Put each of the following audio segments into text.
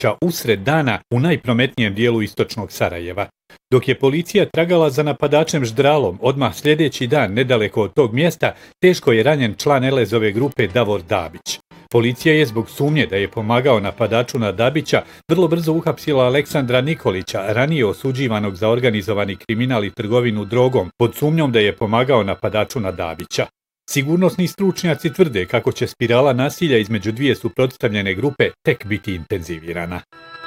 Dabića usred dana u najprometnijem dijelu istočnog Sarajeva. Dok je policija tragala za napadačem Ždralom, odmah sljedeći dan, nedaleko od tog mjesta, teško je ranjen član Elezove grupe Davor Dabić. Policija je zbog sumnje da je pomagao napadaču na Dabića vrlo brzo uhapsila Aleksandra Nikolića, ranije osuđivanog za organizovani kriminal i trgovinu drogom, pod sumnjom da je pomagao napadaču na Dabića. Sigurnosni stručnjaci tvrde kako će spirala nasilja između dvije suprotstavljene grupe tek biti intenzivirana.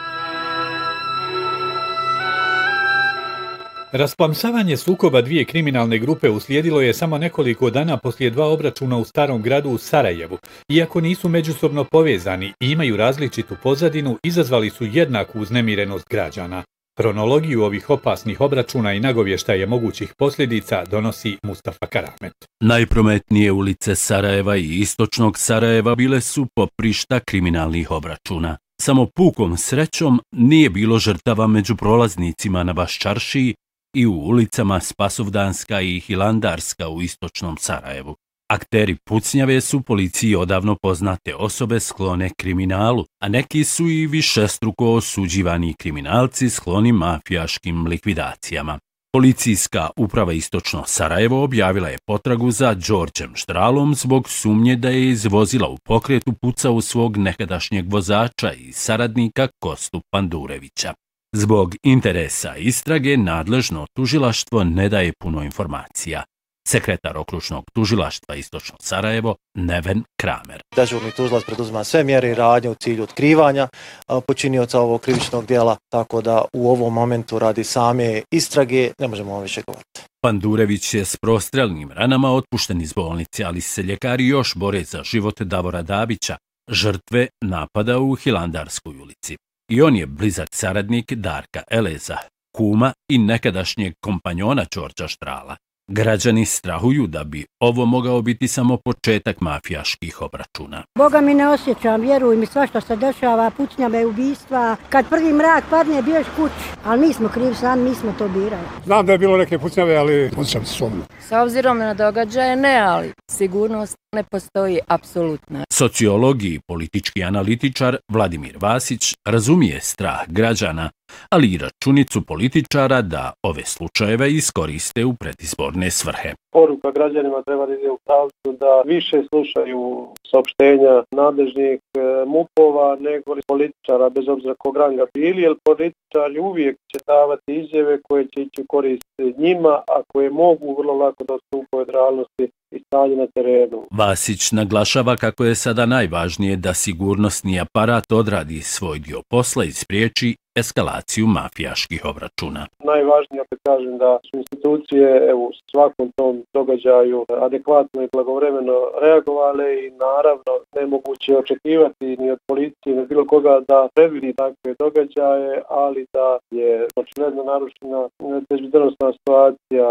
Rasplamsavanje sukoba dvije kriminalne grupe uslijedilo je samo nekoliko dana poslije dva obračuna u starom gradu u Sarajevu. Iako nisu međusobno povezani i imaju različitu pozadinu, izazvali su jednaku uznemirenost građana. Kronologiju ovih opasnih obračuna i nagovještaje mogućih posljedica donosi Mustafa Karamet. Najprometnije ulice Sarajeva i istočnog Sarajeva bile su poprišta kriminalnih obračuna. Samo pukom srećom nije bilo žrtava među prolaznicima na Baščaršiji i u ulicama Spasovdanska i Hilandarska u istočnom Sarajevu. Akteri pucnjave su policiji odavno poznate osobe sklone kriminalu, a neki su i višestruko osuđivani kriminalci skloni mafijaškim likvidacijama. Policijska uprava Istočno Sarajevo objavila je potragu za Đorđem Ždralom zbog sumnje da je iz vozila u pokretu pucao svog nekadašnjeg vozača i saradnika Kostu Pandurevića. Zbog interesa istrage nadležno tužilaštvo ne daje puno informacija. Sekretar okružnog tužilaštva Istočno Sarajevo, Neven Kramer. Dežurni tužilac preduzima sve mjere i radnje u cilju otkrivanja počinioca ovog krivičnog djela, tako da u ovom momentu radi same istrage ne možemo vam više govoriti. Pandurević je s prostrelnim ranama otpušten iz bolnice, ali se ljekari još bore za život Davora Dabića, žrtve napada u Hilandarskoj ulici. I on je blizak saradnik Darka Eleza, kuma i nekadašnjeg kompanjona Đorđa Ždrala. Građani strahuju da bi ovo mogao biti samo početak mafijaških obračuna. Boga mi ne osjećam, vjeruj mi, sva što se dešava, pucnjave, ubistva. Kad prvi mrak padne, biješ kući, ali mi smo krivi sami, mi smo to birali. Znam da je bilo neke pucnjave, ali osjećam se sumnju. S obzirom na događaje ne, ali sigurnost ne postoji apsolutno. Sociolog i politički analitičar Vladimir Vasić razumije strah građana, ali i računicu političara da ove slučajeve iskoriste u predizborne svrhe. Poruka građanima treba da ide u pravcu da više slušaju saopštenja nadležnih MUP-ova nego političara, bez obzira kog ranga bili, jer političari uvijek će davati izjave koje će ići u korist njima, a koje mogu vrlo lako da odstupe od realnosti i stanje na terenu. Vasić naglašava kako je sada najvažnije da sigurnosni aparat odradi svoj dio posla i spriječi eskalaciju mafijaških obračuna. Najvažnije, opet kažem, da su institucije u svakom tom događaju adekvatno i blagovremeno reagovale i naravno nemoguće očekivati ni od policije, ni bilo koga da predvidi takve događaje, ali da je očigledno narušena bezbednosna situacija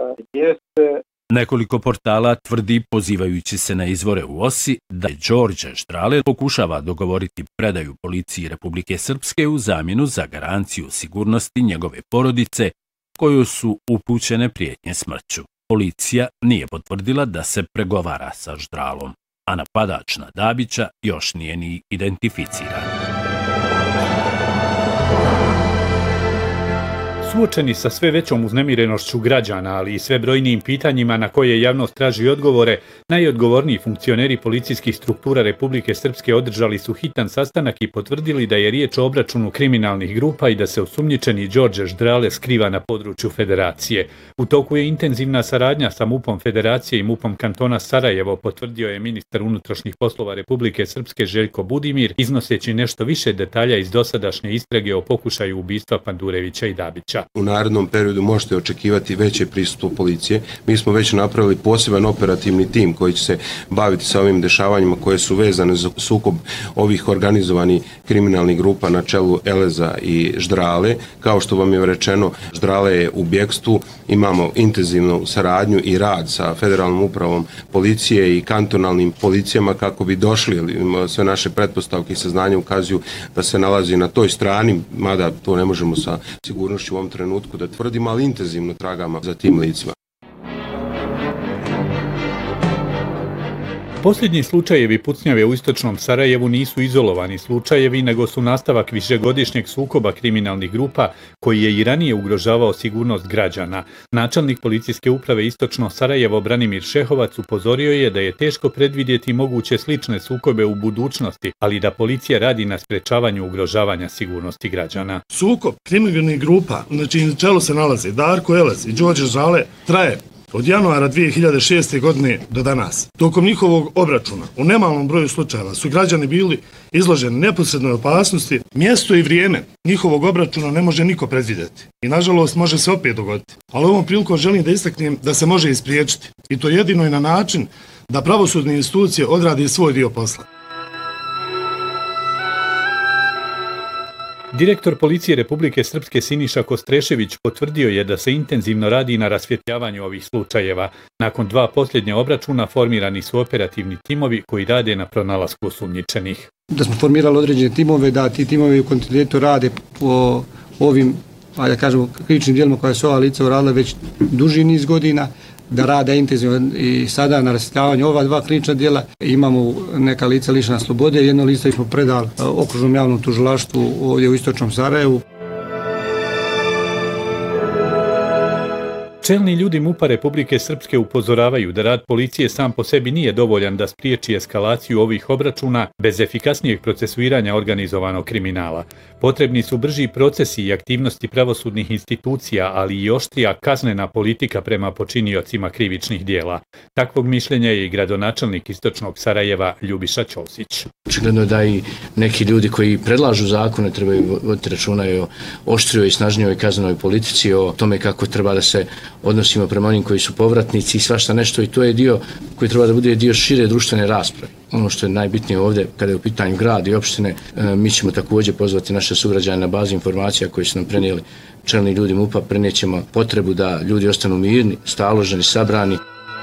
jeste. Nekoliko portala tvrdi, pozivajući se na izvore u OSI, da je Đorđe Ždrale pokušava dogovoriti predaju policiji Republike Srpske u zamjenu za garanciju sigurnosti njegove porodice, koju su upućene prijetnje smrću. Policija nije potvrdila da se pregovara sa Ždralom, a napadač na Dabića još nije ni identificiran. Suočeni sa sve većom uznemirenošću građana, ali i sve brojnijim pitanjima na koje javnost traži odgovore, najodgovorniji funkcioneri policijskih struktura Republike Srpske održali su hitan sastanak i potvrdili da je riječ o obračunu kriminalnih grupa i da se osumnjičeni Đorđe Ždrale skriva na području Federacije. U toku je intenzivna saradnja sa MUP-om Federacije i MUP-om kantona Sarajevo, potvrdio je ministar unutrašnjih poslova Republike Srpske Željko Budimir, iznoseći nešto više detalja iz dosadašnje istrage o pokušaju ubistva Pandurevića i Dabića. U narednom periodu možete očekivati veće prisustvo policije. Mi smo već napravili poseban operativni tim koji će se baviti sa ovim dešavanjima koje su vezane za sukob ovih organizovanih kriminalnih grupa na čelu Eleza i Ždrale. Kao što vam je rečeno, Ždrale je u bjegstvu, imamo intenzivnu saradnju i rad sa federalnom upravom policije i kantonalnim policijama kako bi došli, sve naše pretpostavke i saznanja ukazuju da se nalazi na toj strani, mada to ne možemo sa sigurnošću u ovom trenutku da tvrdimo, ali intenzivno tragamo za tim licima. Posljednji slučajevi pucnjave u istočnom Sarajevu nisu izolovani slučajevi, nego su nastavak višegodišnjeg sukoba kriminalnih grupa koji je i ranije ugrožavao sigurnost građana. Načelnik policijske uprave Istočno Sarajevo Branimir Šehovac upozorio je da je teško predvidjeti moguće slične sukobe u budućnosti, ali da policija radi na sprečavanju ugrožavanja sigurnosti građana. Sukob kriminalnih grupa, na čijem čelu se nalaze Darko Elez i Đorđe Žale, traje od januara 2006. godine do danas. Tokom njihovog obračuna u nemalom broju slučajeva su građani bili izloženi neposrednoj opasnosti. Mjesto i vrijeme njihovog obračuna ne može niko predvidjeti i nažalost može se opet dogoditi. Ali ovom prilikom želim da istaknem da se može ispriječiti i to jedino i na način da pravosudne institucije odradi svoj dio posla. Direktor policije Republike Srpske Siniša Kostrešević potvrdio je da se intenzivno radi na rasvjetljavanju ovih slučajeva. Nakon 2 posljednja obračuna formirani su operativni timovi koji rade na pronalasku osumnjičenih. Da smo formirali određene timove, da ti timovi u kontinuitetu rade po ovim, da kažemo, krivičnim djelima koja su ova lica uradila već duži niz godina, da rade intenzivno i sada na rasvjetljavanju ova 2 krivična djela. Imamo neka lica lišena slobode, jedno lice smo predali okružnom javnom tužilaštvu ovdje u Istočnom Sarajevu. Čelni ljudi MUP-a Republike Srpske upozoravaju da rad policije sam po sebi nije dovoljan da spriječi eskalaciju ovih obračuna bez efikasnijeg procesuiranja organizovanog kriminala. Potrebni su brži procesi i aktivnosti pravosudnih institucija, ali i oštrija kaznena politika prema počiniocima krivičnih dijela. Takvog mišljenja je i gradonačelnik Istočnog Sarajeva Ljubiša Ćosić. Očigledno je da i neki ljudi koji predlažu zakone trebaju voditi računa o oštrijoj i snažnijoj kaznenoj politici, o tome kako treba da se odnosimo prema onim koji su povratnici i svašta nešto, i to je dio koji treba da bude dio šire društvene rasprave. Ono što je najbitnije ovdje kada je u pitanju grad i opštine, mi ćemo također pozvati naše sugrađane na bazi informacija koje su nam prenijeli čelni ljudi MUP-a, prenijećemo potrebu da ljudi ostanu mirni, staloženi, sabrani.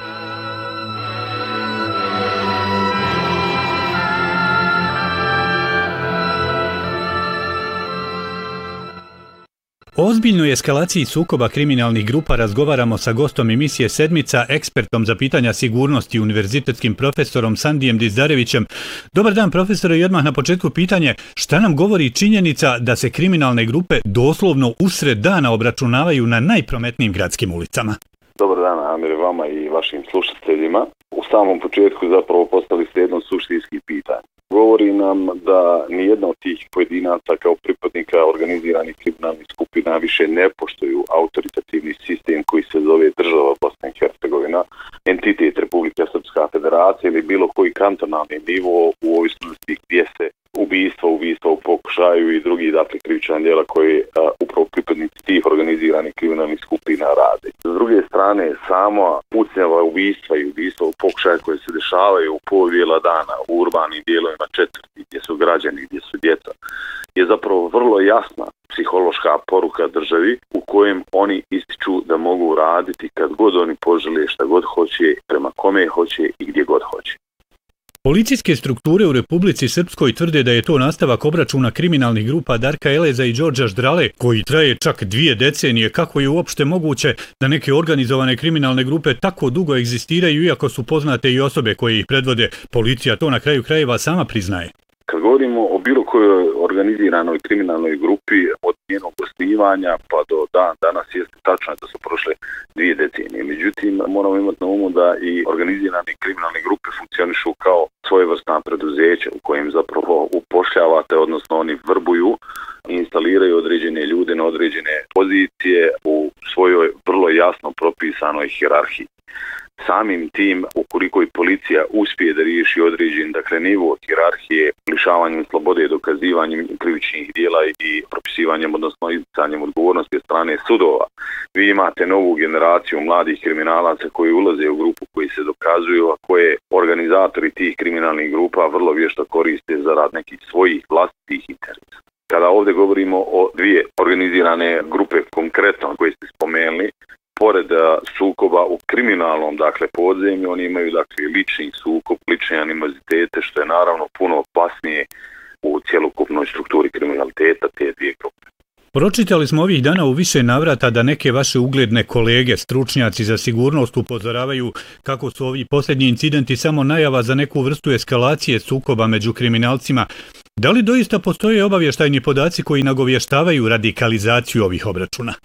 O ozbiljnoj eskalaciji sukoba kriminalnih grupa razgovaramo sa gostom emisije Sedmica, ekspertom za pitanja sigurnosti, univerzitetskim profesorom Sandijem Dizdarevićem. Dobar dan, profesore, i odmah na početku pitanje, šta nam govori činjenica da se kriminalne grupe doslovno usred dana obračunavaju na najprometnijim gradskim ulicama? Dobar dan, Amir, vama i vašim slušateljima. U samom početku zapravo postavili ste jedno suštinski pitanje. Govori nam da nijedna od tih pojedinaca kao pripadnika organiziranih kriminalnih skupina više ne poštuju autoritativni sistem koji se zove država Bosna i Hercegovina, entitet Republika Srpska Federacija ili bilo koji kantonalni nivo u ovisnosti gdje se ubistva u pokušaju i drugi krivična djela koje upravo pripadnici tih organiziranih kriminalnih skupina rade. S druge strane, sama pucnjava ubistva i ubistva u pokušaju koje se dešavaju u pol dijela dana u urbanim dijelovima četvrti gdje su građani, gdje su djeca, je zapravo vrlo jasna psihološka poruka državi u kojem oni ističu da mogu raditi kad god oni požele, šta god hoće, prema kome hoće i gdje god hoće. Policijske strukture u Republici Srpskoj tvrde da je to nastavak obračuna kriminalnih grupa Darka Eleza i Đorđa Ždrale, koji traje čak 2 decenije. Kako je uopšte moguće da neke organizovane kriminalne grupe tako dugo egzistiraju, iako su poznate i osobe koje ih predvode? Policija to na kraju krajeva sama priznaje. Kad govorimo o bilo kojoj organiziranoj kriminalnoj grupi od njenog osnivanja pa do danas jeste tačno da su prošle 2 decenije. Međutim, moramo imati na umu da i organizirane kriminalne grupe funkcionišu kao svojevrsna preduzeća u kojim zapravo upošljavate, odnosno oni vrbuju i instaliraju određene ljude na određene pozicije u svojoj vrlo jasno propisanoj hijerarhiji. Samim tim, ukoliko i policija uspije da riješi određen nivo hijerarhije, lišavanjem slobode, dokazivanjem krivičnih dijela i propisivanjem, odnosno izricanjem odgovornosti od strane sudova, vi imate novu generaciju mladih kriminalaca koji ulaze u grupu, koji se dokazuju, a koje organizatori tih kriminalnih grupa vrlo vješto koriste za rad nekih svojih vlastitih interesa. Kada ovdje govorimo o 2 organizirane grupe konkretno koje ste spomenuli, pored sukoba u kriminalnom podzemlju, oni imaju lični sukob, lične animozitete, što je naravno puno opasnije u cjelokupnoj strukturi kriminaliteta te 2 grupe. Pročitali smo ovih dana u više navrata da neke vaše ugledne kolege, stručnjaci za sigurnost upozoravaju kako su ovi posljednji incidenti samo najava za neku vrstu eskalacije sukoba među kriminalcima. Da li doista postoje obavještajni podaci koji nagovještavaju radikalizaciju ovih obračuna?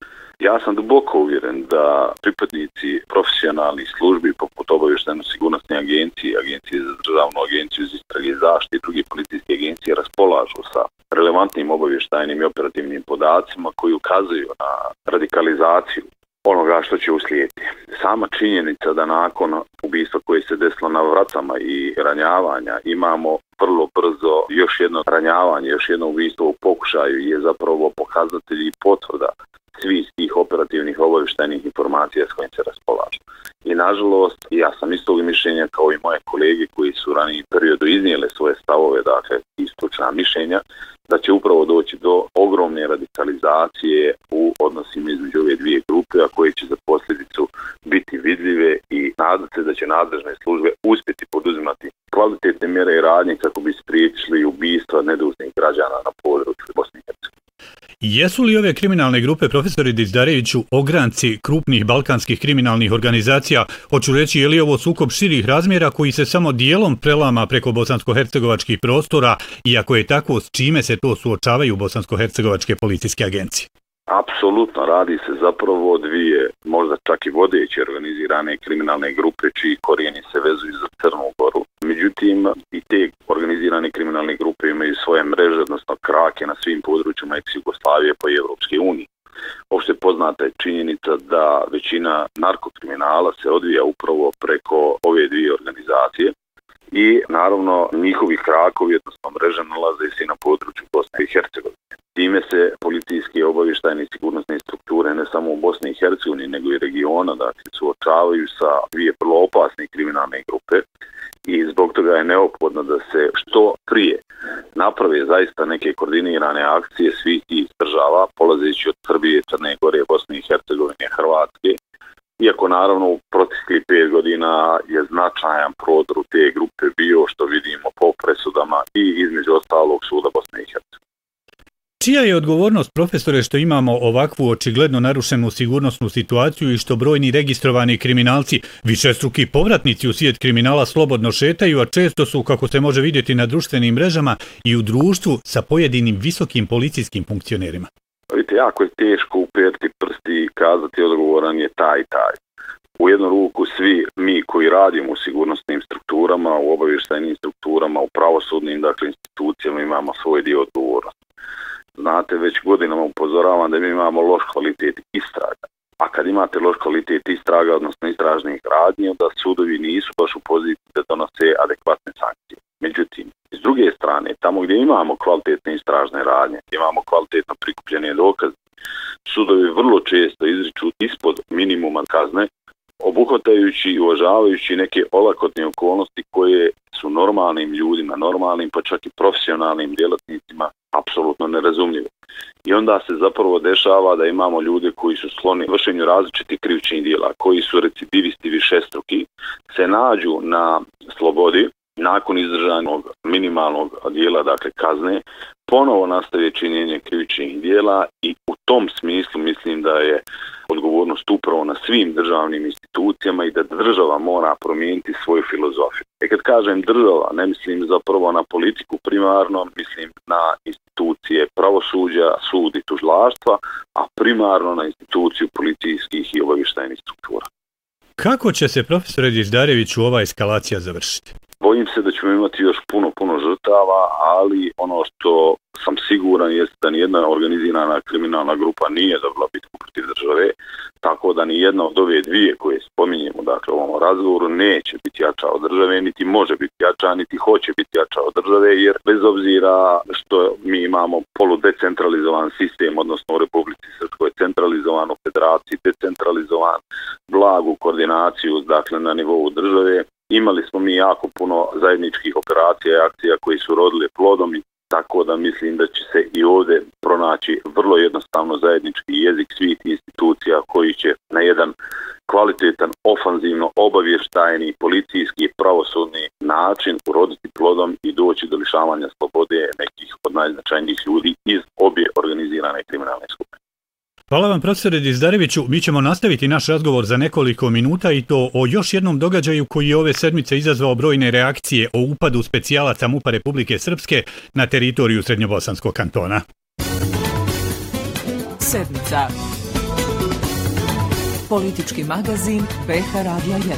Ja sam duboko uvjeren da pripadnici profesionalnih službi poput obavještajno-sigurnosne agencije, agencije za državnu agenciju za istrage i zaštitu i druge policijske agencije raspolažu sa relevantnim obavještajnim i operativnim podacima koji ukazuju na radikalizaciju onoga što će uslijediti. Sama činjenica da nakon ubistva koje se desilo na Vracama i ranjavanja imamo vrlo brzo još jedno ranjavanje, još jedno ubistvo u pokušaju je zapravo pokazatelj i potvrda svih tih operativnih obavještajnih informacija s kojim se raspolažu. I nažalost, ja sam istog mišljenja kao i moje kolege koji su raniji periodu iznijele svoje stavove, dakle i stručna mišljenja, da će upravo doći do ogromne radikalizacije u odnosima između ove dvije grupe, a koje će za posljedicu biti vidljive i nadati se da će nadležne službe uspjeti poduzimati kvalitetne mjere i radnje kako bi spriječili ubistva nedužnih građana na području Bosne i Hercegovine. Jesu li ove kriminalne grupe, profesori Dizdareviću, ogranci krupnih balkanskih kriminalnih organizacija? Hoću reći, je li ovo sukob širih razmjera koji se samo dijelom prelama preko bosansko-hercegovačkih prostora i ako je tako, s čime se to suočavaju bosansko-hercegovačke policijske agencije? Apsolutno, radi se zapravo o dvije, možda čak i vodeće organizirane kriminalne grupe čiji korijeni se vezuju za Crnu Goru. Međutim, i te organizirane kriminalne grupe imaju svoje mreže, odnosno krake na svim područjima ex-Jugoslavije pa i Evropske unije. Opšte poznata je činjenica da većina narkokriminala se odvija upravo preko ove dvije organizacije i naravno njihovi krakovi, odnosno mreže, nalaze se i na području Bosne i Hercegovine. Time se policijske, obavještajne i sigurnosne strukture ne samo u Bosni i Hercegovini nego i regiona, dakle, suočavaju sa dvije vrlo opasne kriminalne grupe i zbog toga je neophodno da se što prije naprave zaista neke koordinirane akcije svih tih država, polazeći od Srbije, Crne Gore, Bosne i Hercegovine, Hrvatske. Iako naravno u proteklih 5 godina je značajan prodor u te grupe bio, što vidimo po presudama i između ostalog suda Bosne i Hercegovine. Čija je odgovornost, profesore, što imamo ovakvu očigledno narušenu sigurnosnu situaciju i što brojni registrovani kriminalci, višestruki povratnici u svijet kriminala slobodno šetaju, a često su, kako se može vidjeti na društvenim mrežama, i u društvu sa pojedinim visokim policijskim funkcionerima? Vidite, jako je teško uperti prsti i kazati odgovoran je taj. U jednu ruku svi mi koji radimo u sigurnosnim strukturama, u obavještajnim strukturama, u pravosudnim institucijama imamo svoj dio odgovornosti. Znate, već godinama upozoravam da mi imamo loš kvalitet istraga. A kad imate loš kvalitet istraga, odnosno istražnih radnji, onda sudovi nisu baš u poziciji da donose adekvatne sankcije. Međutim, s druge strane, tamo gdje imamo kvalitetne istražne radnje, imamo kvalitetno prikupljene dokaze, sudovi vrlo često izriču ispod minimuma kazne, obuhvatajući i uvažavajući neke olakotne okolnosti koje su normalnim ljudima, normalnim pa čak i profesionalnim djelatnicima apsolutno nerazumljive. I onda se zapravo dešava da imamo ljude koji su skloni vršenju različitih krivičnih djela, koji su recidivisti višestruki, se nađu na slobodi nakon izdržanog minimalnog dijela, dakle kazne, ponovo nastaje činjenje krivičnih djela i u tom smislu mislim da je odgovornost upravo na svim državnim institucijama i da država mora promijeniti svoju filozofiju. Kad kažem država, ne mislim zapravo na politiku primarno, mislim na institucije pravosuđa, sud i tužilaštva, a primarno na instituciju policijskih i obavještajnih struktura. Kako će se, profesore Dizdareviću, ova eskalacija završiti? Bojim se da ćemo imati još puno žrtava, ali ono što sam siguran jest da nijedna organizirana kriminalna grupa nije dobila bitku protiv države, tako da nijedna od ove dvije koje spominjemo dakle, u ovom razgovoru neće biti jača od države, niti može biti jača, niti hoće biti jača od države, jer bez obzira što mi imamo poludecentralizovan sistem, odnosno u Republici Srpskoj centralizovan, u Federaciji decentralizovan, blagu koordinaciju dakle, na nivou države, imali smo mi jako puno zajedničkih operacija i akcija koji su rodile plodom i tako da mislim da će se i ovdje pronaći vrlo jednostavno zajednički jezik svih institucija koji će na jedan kvalitetan, ofanzivno, obavještajni, policijski, pravosudni način uroditi plodom i doći do lišavanja slobode nekih od najznačajnijih ljudi iz obje organizirane kriminalne. Hvala vam, profesore Dizdareviću. Mi ćemo nastaviti naš razgovor za nekoliko minuta i to o još jednom događaju koji je ove sedmice izazvao brojne reakcije o upadu specijalaca MUP-a Republike Srpske na teritoriju Srednjobosanskog kantona. Sedmica. Politički magazin BH Radija 1.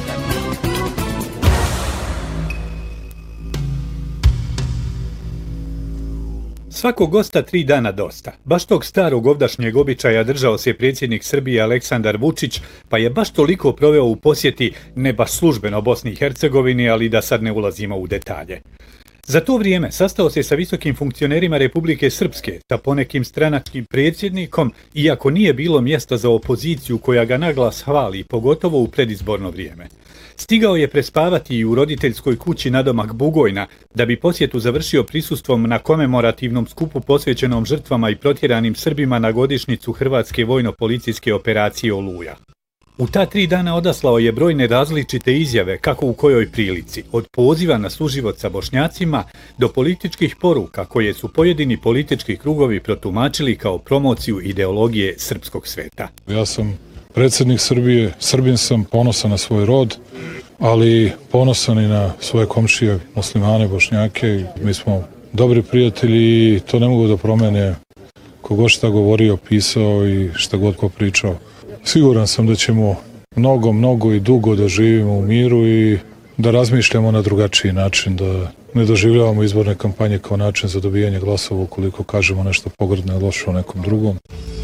Svakog gosta 3 dana dosta. Baš tog starog ovdašnjeg običaja držao se predsjednik Srbije Aleksandar Vučić, pa je baš toliko proveo u posjeti, ne baš službeno Bosni i Hercegovini, ali da sad ne ulazimo u detalje. Za to vrijeme sastao se sa visokim funkcionerima Republike Srpske, sa ponekim stranačkim predsjednikom, iako nije bilo mjesta za opoziciju koja ga naglas hvali, pogotovo u predizborno vrijeme. Stigao je prespavati i u roditeljskoj kući nadomak Bugojna, da bi posjetu završio prisustvom na komemorativnom skupu posvećenom žrtvama i protjeranim Srbima na godišnjicu Hrvatske vojno-policijske operacije Oluja. U ta 3 dana odaslao je brojne različite izjave, kako u kojoj prilici, od poziva na suživot sa Bošnjacima do političkih poruka koje su pojedini politički krugovi protumačili kao promociju ideologije srpskog sveta. Ja sam predsjednik Srbije, Srbin sam, ponosan na svoj rod, ali ponosan i na svoje komšije, muslimane, Bošnjake. Mi smo dobri prijatelji i to ne mogu da promene kogo šta govorio, pisao i šta god ko pričao. Siguran sam da ćemo mnogo i dugo da živimo u miru i da razmišljamo na drugačiji način, da ne doživljavamo izborne kampanje kao način za dobijanje glasova ukoliko kažemo nešto pogrdno i loše o nekom drugom.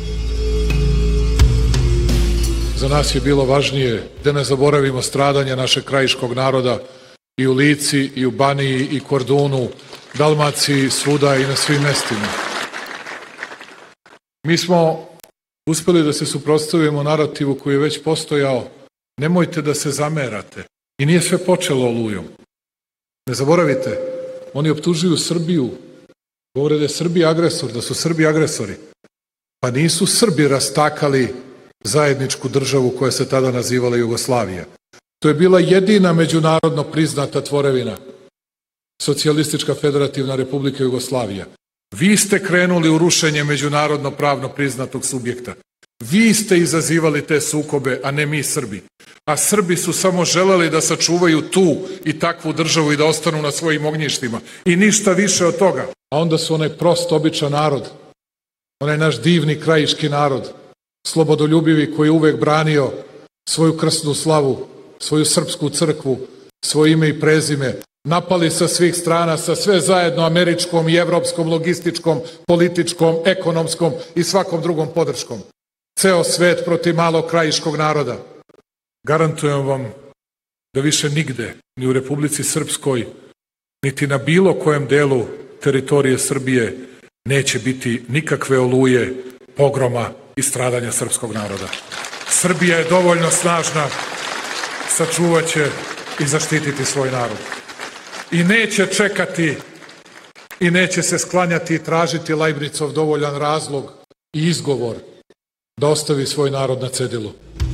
Za nas je bilo važnije da ne zaboravimo stradanja našeg krajiškog naroda i u Lici, i u Baniji, i Kordunu, Dalmaciji, svuda i na svim mestima. Mi smo uspeli da se suprotstavimo narativu koji je već postojao. Nemojte da se zamerate. I nije sve počelo Olujom. Ne zaboravite, oni optužuju Srbiju, govore da je Srbija agresor, da su Srbi agresori. Pa nisu Srbi rastakali zajedničku državu koja se tada nazivala Jugoslavija. To je bila jedina međunarodno priznata tvorevina, Socijalistička federativna republika Jugoslavija. Vi ste krenuli u rušenje međunarodno pravno priznatog subjekta. Vi ste izazivali te sukobe, a ne mi Srbi. A Srbi su samo želeli da sačuvaju tu i takvu državu i da ostanu na svojim ognjištima. I ništa više od toga. A onda su onaj prost, običan narod, onaj naš divni krajiški narod, slobodoljubivi koji je uvek branio svoju krsnu slavu, svoju srpsku crkvu, svoje ime i prezime, napali sa svih strana, sa sve zajedno američkom i evropskom, logističkom, političkom, ekonomskom i svakom drugom podrškom. Ceo svet protiv malog krajiškog naroda. Garantujem vam da više nigde, ni u Republici Srpskoj, niti na bilo kojem delu teritorije Srbije neće biti nikakve oluje, pogroma i stradanja srpskog naroda. Srbija je dovoljno snažna, sačuvaće i zaštititi svoj narod. I neće čekati i neće se sklanjati i tražiti Lajbnicov dovoljan razlog i izgovor da ostavi svoj narod na cedilu.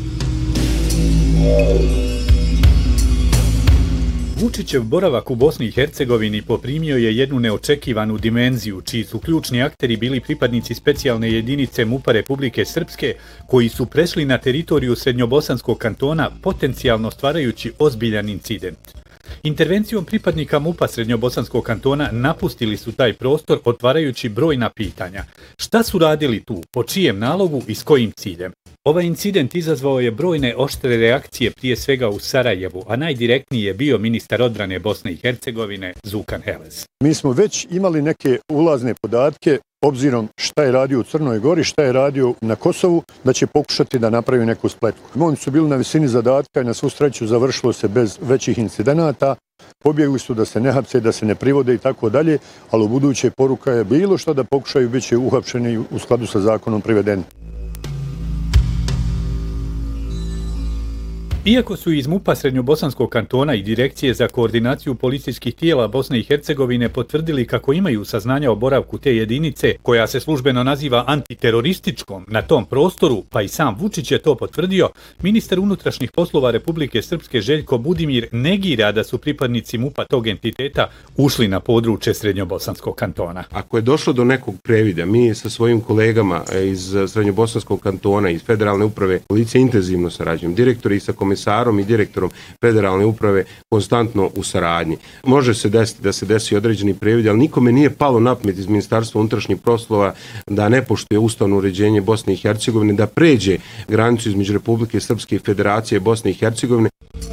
Vučićev boravak u Bosni i Hercegovini poprimio je jednu neočekivanu dimenziju, čiji su ključni akteri bili pripadnici specijalne jedinice MUP-a Republike Srpske, koji su prešli na teritoriju Srednjobosanskog kantona, potencijalno stvarajući ozbiljan incident. Intervencijom pripadnika MUP-a Srednjobosanskog kantona napustili su taj prostor, otvarajući brojna pitanja. Šta su radili tu, po čijem nalogu i s kojim ciljem? Ovaj incident izazvao je brojne oštre reakcije, prije svega u Sarajevu, a najdirektniji je bio ministar odbrane Bosne i Hercegovine, Zukan Helez. Mi smo već imali neke ulazne podatke, obzirom šta je radio u Crnoj Gori, šta je radio na Kosovu, da će pokušati da napravi neku spletku. Oni su bili na visini zadatka i na svu sreću završilo se bez većih incidenata. Pobjegli su da se ne hapse, da se ne privode i tako dalje, ali u buduće poruka je bilo šta da pokušaju, bit će uhapšeni u skladu sa zakonom privedeni. Iako su iz MUP-a Srednjobosanskog kantona i Direkcije za koordinaciju policijskih tijela Bosne i Hercegovine potvrdili kako imaju saznanja o boravku te jedinice, koja se službeno naziva antiterorističkom na tom prostoru, pa i sam Vučić je to potvrdio, ministar unutrašnjih poslova Republike Srpske Željko Budimir negira da su pripadnici MUP-a tog entiteta ušli na područje Srednjobosanskog kantona. Ako je došlo do nekog previda, mi sa svojim kolegama iz Srednjobosanskog kantona, iz Federalne uprave policije intenzivno sarađujemo. Direktori sa komisarom i direktorom Federalne uprave konstantno u saradnji. Može se desiti da se desi određeni previd, ali nikome nije palo na pamet iz Ministarstva unutrašnjih poslova da ne poštuje ustavno uređenje Bosne i Hercegovine, da pređe granicu između Republike Srpske i Federacije Bosne i Hercegovine.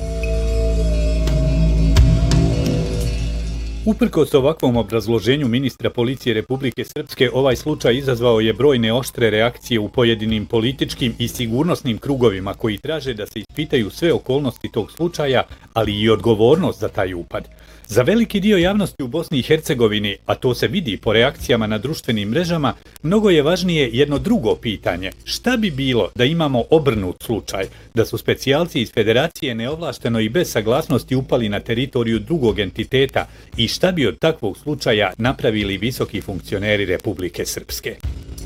Uprkos ovakvom obrazloženju ministra policije Republike Srpske, ovaj slučaj izazvao je brojne oštre reakcije u pojedinim političkim i sigurnosnim krugovima koji traže da se ispitaju sve okolnosti tog slučaja, ali i odgovornost za taj upad. Za veliki dio javnosti u Bosni i Hercegovini, a to se vidi po reakcijama na društvenim mrežama, mnogo je važnije jedno drugo pitanje. Šta bi bilo da imamo obrnut slučaj, da su specijalci iz Federacije neovlašteno i bez saglasnosti upali na teritoriju drugog entiteta i šta bi od takvog slučaja napravili visoki funkcioneri Republike Srpske?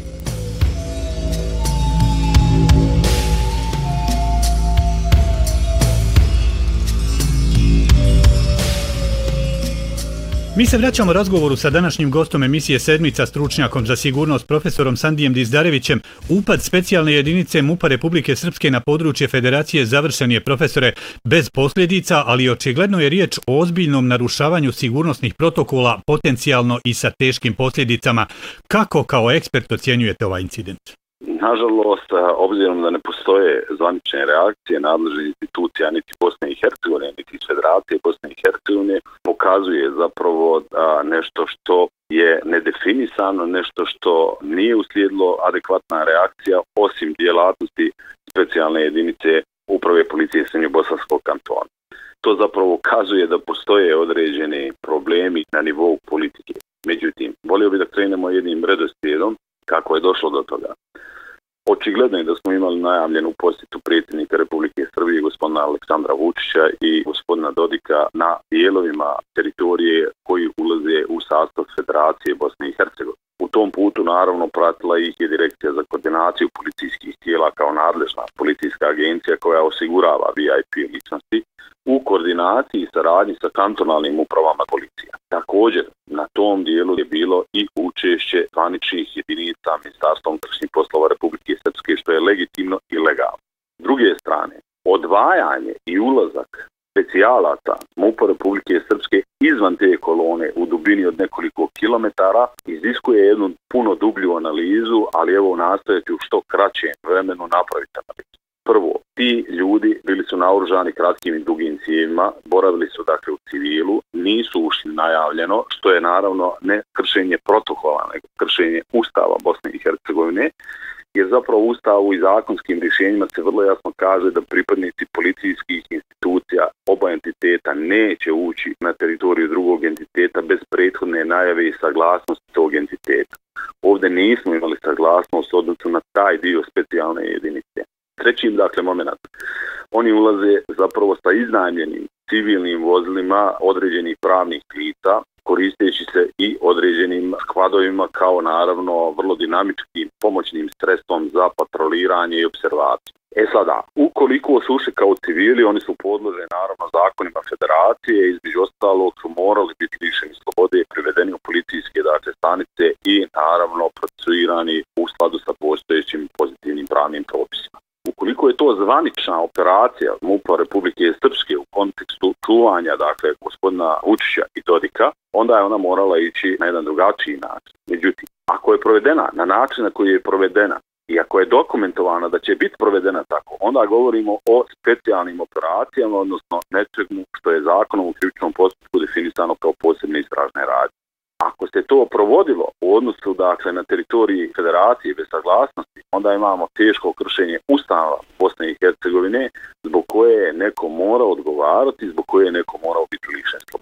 Mi se vraćamo razgovoru sa današnjim gostom emisije Sedmica, stručnjakom za sigurnost profesorom Sandijem Dizdarevićem. Upad specijalne jedinice MUP-a Republike Srpske na područje Federacije završen je, profesore, bez posljedica, ali očigledno je riječ o ozbiljnom narušavanju sigurnosnih protokola, potencijalno i sa teškim posljedicama. Kako kao ekspert ocjenjujete ovaj incident? Nažalost, obzirom da ne postoje zvanične reakcije nadležnih institucija niti Bosne i Hercegovine, niti iz Federacije Bosne i Hercegovine, pokazuje zapravo nešto što je nedefinisano, nešto što nije uslijedilo adekvatna reakcija osim djelatnosti specijalne jedinice Uprave policije Srednjobosanskog kantona. To zapravo ukazuje da postoje određeni problemi na nivou politike. Međutim, volio bih da krenemo jednim redoslijedom kako je došlo do toga. Očigledno je da smo imali najavljenu posjetu predsjednika Republike Srbije gospodina Aleksandra Vučića i gospodina Dodika na dijelovima teritorije koji ulaze u sastav Federacije Bosne i Hercegovine. U tom putu naravno pratila ih je Direkcija za koordinaciju policijskih tijela kao nadležna policijska agencija koja osigurava VIP ličnosti u koordinaciji i saradnji sa kantonalnim upravama policija. Također, na tom dijelu je bilo i učešće zvaničnih jedinica Ministarstva unutrašnjih poslova Republike Srpske, što je legitimno i legalno. S druge strane, odvajanje i ulazak specijalaca MUP-a Republike Srpske izvan te kolone u dubini od nekoliko kilometara iziskuje jednu puno dublju analizu, ali evo nastojati u što kraćem vremenu napraviti analizu. Prvo, ti ljudi bili su naoružani kratkim i dugim cijevima, boravili su dakle u civilu, nisu ušli najavljeno, što je naravno ne kršenje protokola, nego kršenje Ustava Bosne i Hercegovine, jer zapravo u Ustavu i zakonskim rješenjima se vrlo jasno kaže da pripadnici policijskih institucija oba entiteta neće ući na teritoriju drugog entiteta bez prethodne najave i saglasnosti tog entiteta. Ovdje nismo imali saglasnost u odnosu na taj dio specijalne jedinice. Treći, dakle, moment. Oni ulaze zapravo sa iznajmljenim civilnim vozilima određenih pravnih lica, koristeći se i određenim skvadovima kao naravno vrlo dinamičkim pomoćnim sredstvom za patroliranje i observaciju. Sada, ukoliko su ušli kao civili, oni su podloženi naravno zakonima Federacije, između ostalog su morali biti lišeni slobode, privedeni u policijske stanice i naravno procesuirani u skladu sa postojećim pozitivnim pravnim propisima. Ukoliko je to zvanična operacija MUP-a Republike Srpske u kontekstu čuvanja, dakle, gospodina Vučića i Dodika, onda je ona morala ići na jedan drugačiji način. Međutim, ako je provedena na način na koji je provedena i ako je dokumentovana da će biti provedena tako, onda govorimo o specijalnim operacijama, odnosno nečemu što je zakonom u krivičnom postupku definisano kao posebne istražne radnje. Ako se to provodilo u odnosu, dakle, na teritoriji Federacije bez saglasnosti, onda imamo teško kršenje Ustava Bosne i Hercegovine, zbog koje je neko morao odgovarati, zbog koje je neko morao biti lišen slobode.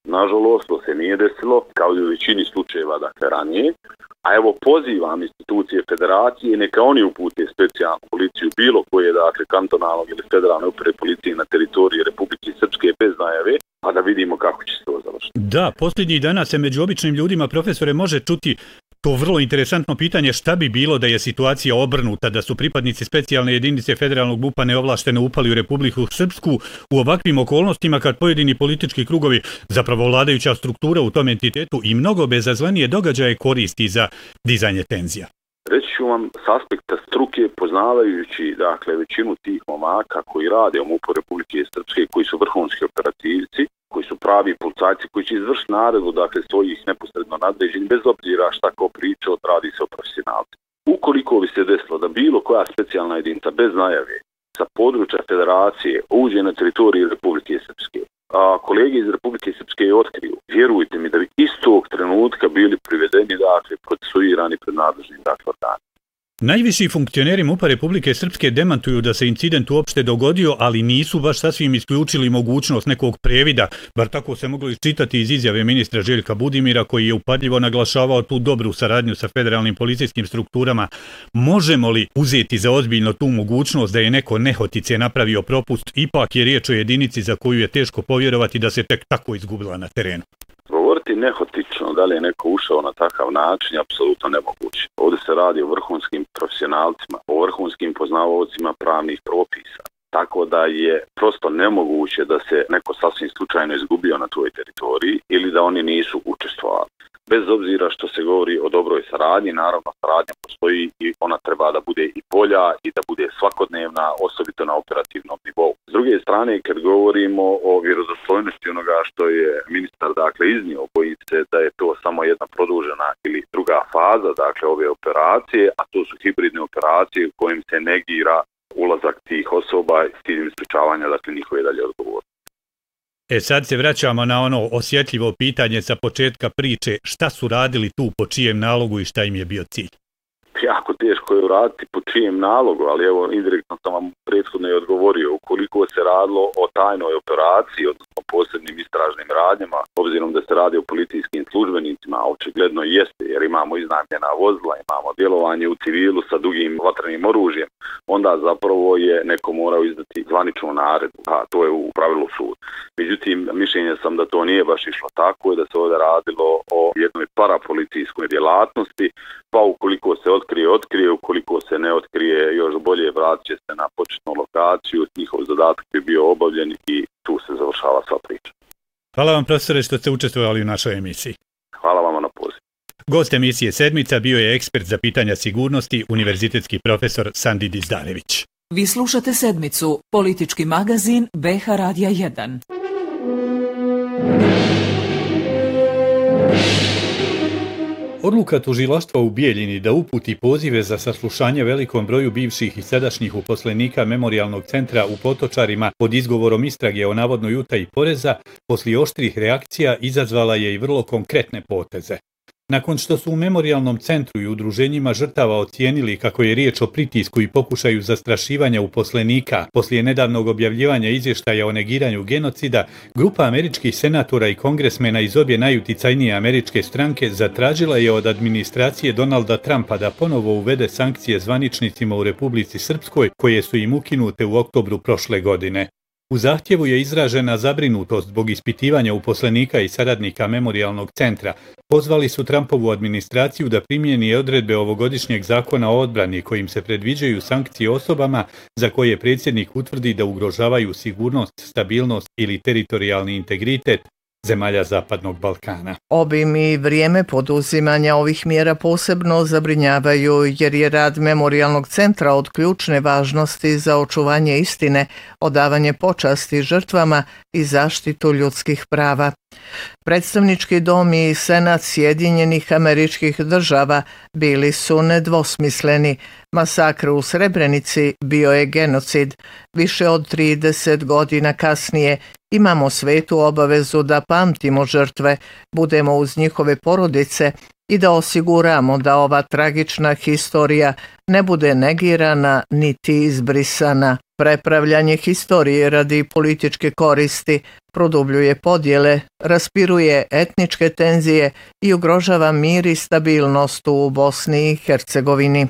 Nažalost, to se nije desilo, kao i u većini slučajeva, dakle, ranije. A evo, pozivam institucije federacije, neka oni upute specijalnu policiju, bilo koje, dakle, kantonalnog ili federalne uprave policije na teritoriji Republike Srpske bez najave, a da vidimo kako će se to završiti. Da, posljednjih dana se među običnim ljudima, profesore, može čuti to vrlo interesantno pitanje šta bi bilo da je situacija obrnuta, da su pripadnici specijalne jedinice federalnog MUP-a neovlašteno upali u Republiku Srpsku u ovakvim okolnostima kad pojedini politički krugovi, zapravo vladajuća struktura u tom entitetu i mnogo bezazlenije događaje koristi za dizanje tenzija. Reći ću vam s aspekta struke, poznavajući dakle većinu tih momaka koji rade u MUP-u Republike Srpske, koji su vrhunski operativci, koji su pravi policajci, koji će izvršiti naredbu dakle svojih neposredno nadređenih, bez obzira šta ko priča, radi se o profesionalci. Ukoliko bi se desilo da bilo koja specijalna jedinica bez najave sa područja federacije uđe na teritoriju Republike Srpske, a kolege iz Republike Srpske je otkriju, vjerujte mi da bi istog trenutka bili privedeni, dakle, procesuirani pred nadležnim dakle organima. Najviši funkcioneri MUP-a Republike Srpske demantuju da se incident uopšte dogodio, ali nisu baš sasvim isključili mogućnost nekog previda, bar tako se moglo iščitati iz izjave ministra Željka Budimira, koji je upadljivo naglašavao tu dobru saradnju sa federalnim policijskim strukturama. Možemo li uzeti za ozbiljno tu mogućnost da je neko nehotice napravio propust, ipak je riječ o jedinici za koju je teško povjerovati da se tek tako izgubila na terenu? Govoriti nehotično da li je neko ušao na takav način je apsolutno nemoguće. Ovdje se radi o vrhunskim profesionalcima, o vrhunskim poznavaocima pravnih propisa. Tako da je prosto nemoguće da se neko sasvim slučajno izgubio na toj teritoriji ili da oni nisu učestvovali. Bez obzira što se govori o dobroj saradnji, naravno saradnja postoji i ona treba da bude i bolja i da bude svakodnevna, osobito na operativnom nivou. S druge strane, kad govorimo o vjerodostojnosti onoga što je ministar dakle iznio, bojim se da je to samo jedna produžena ili druga faza dakle ove operacije, a to su hibridne operacije u kojim se negira ulazak tih osoba s ciljem sprečavanja dakle njihove dalje odgovornosti. Sad se vraćamo na ono osjetljivo pitanje sa početka priče, šta su radili tu, po čijem nalogu i šta im je bio cilj? Jako teško je uraditi po čijem nalogu, ali evo indirektno sam vam prethodno i odgovorio. Ukoliko se radilo o tajnoj operaciji, odnosno posebnim istražnim radnjama, obzirom da se radi o policijskim službenicima, a očigledno jeste jer imamo iznajmljena vozila, imamo djelovanje u civilu sa dugim vatrenim oružjem, onda zapravo je neko morao izdati zvaničnu naredbu, a to je u pravilu sud. Međutim, mišljenja sam da to nije baš išlo tako i da se ovdje radilo o jednoj parapolicijskoj djelatnosti, pa ukoliko se otkrije, ukoliko se ne otkrije, još bolje vratit će se na početnu lokaciju, njihov zadatak je bio obavljen i tu se završava sva priča. Hvala vam, profesore, što ste učestvovali u našoj emisiji. Hvala vam na poziv. Gost emisije Sedmica bio je ekspert za pitanja sigurnosti, univerzitetski profesor Sandi Dizdarević. Vi slušate Sedmicu, politički magazin BH Radija 1. Odluka tužilaštva u Bijeljini da uputi pozive za saslušanje velikom broju bivših i sadašnjih uposlenika Memorijalnog centra u Potočarima pod izgovorom istrage o navodnoj utaji poreza, poslije oštrih reakcija izazvala je i vrlo konkretne poteze. Nakon što su u Memorijalnom centru i udruženjima žrtava ocijenili kako je riječ o pritisku i pokušaju zastrašivanja uposlenika, poslije nedavnog objavljivanja izvještaja o negiranju genocida, grupa američkih senatora i kongresmena iz obje najuticajnije američke stranke zatražila je od administracije Donalda Trumpa da ponovo uvede sankcije zvaničnicima u Republici Srpskoj, koje su im ukinute u oktobru prošle godine. U zahtjevu je izražena zabrinutost zbog ispitivanja uposlenika i saradnika Memorijalnog centra. Pozvali su Trumpovu administraciju da primjeni odredbe ovogodišnjeg zakona o odbrani kojim se predviđaju sankcije osobama za koje predsjednik utvrdi da ugrožavaju sigurnost, stabilnost ili teritorijalni integritet zemalja Zapadnog Balkana. Obim i vrijeme poduzimanja ovih mjera posebno zabrinjavaju jer je rad Memorijalnog centra od ključne važnosti za očuvanje istine, odavanje počasti žrtvama i zaštitu ljudskih prava. Predstavnički dom i Senat Sjedinjenih Američkih Država bili su nedvosmisleni. Masakr u Srebrenici bio je genocid. Više od 30 godina kasnije imamo svetu obavezu da pamtimo žrtve, budemo uz njihove porodice i da osiguramo da ova tragična historija ne bude negirana niti izbrisana. Prepravljanje historije radi političke koristi produbljuje podjele, raspiruje etničke tenzije i ugrožava mir i stabilnost u Bosni i Hercegovini.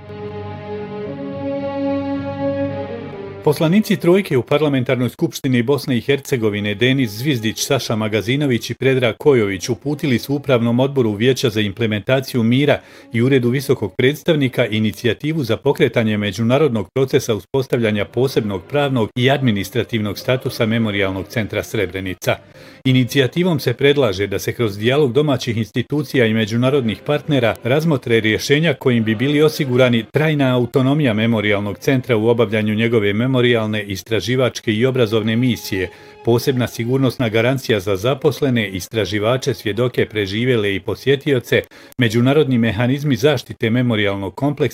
Poslanici trojke u Parlamentarnoj skupštini Bosne i Hercegovine Denis Zvizdić, Saša Magazinović i Predrag Kojović uputili su Upravnom odboru Vijeća za implementaciju mira i Uredu visokog predstavnika inicijativu za pokretanje međunarodnog procesa uspostavljanja posebnog pravnog i administrativnog statusa Memorijalnog centra Srebrenica. Inicijativom se predlaže da se kroz dijalog domaćih institucija i međunarodnih partnera razmotre rješenja kojim bi bili osigurani trajna autonomija Memorijalnog centra u obavljanju njegove memorijalne, istraživačke i obrazovne misije, posebna sigurnosna garancija za zaposlene, istraživače, svjedoke, preživjele i posjetioce, međunarodni mehanizmi zaštite memorijalnog kompleksa